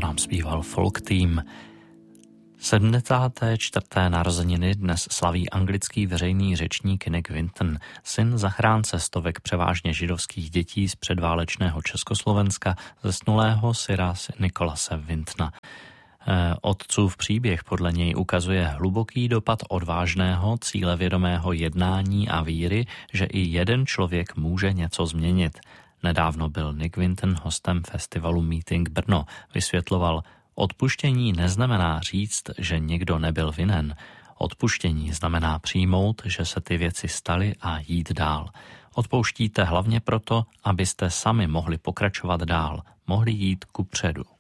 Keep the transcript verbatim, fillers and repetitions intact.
nám zpíval Folk Team. sedmdesáté čtvrté narozeniny dnes slaví anglický veřejný řečník Nick Winton, syn zachránce stovek převážně židovských dětí z předválečného Československa, zesnulého syra Nikolase Wintona. Otcův příběh podle něj ukazuje hluboký dopad odvážného, cílevědomého jednání a víry, že i jeden člověk může něco změnit. Nedávno byl Nick Winton hostem festivalu Meeting Brno. Vysvětloval, odpuštění neznamená říct, že někdo nebyl vinen. Odpuštění znamená přijmout, že se ty věci staly a jít dál. Odpouštíte hlavně proto, abyste sami mohli pokračovat dál, mohli jít kupředu.